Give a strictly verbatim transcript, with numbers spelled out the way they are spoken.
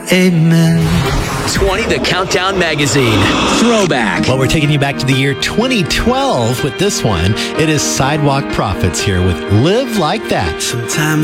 amen. twenty The Countdown Magazine. Throwback. Well, we're taking you back to the year twenty twelve with this one. It is Sidewalk Prophets here with Live Like That. Sometimes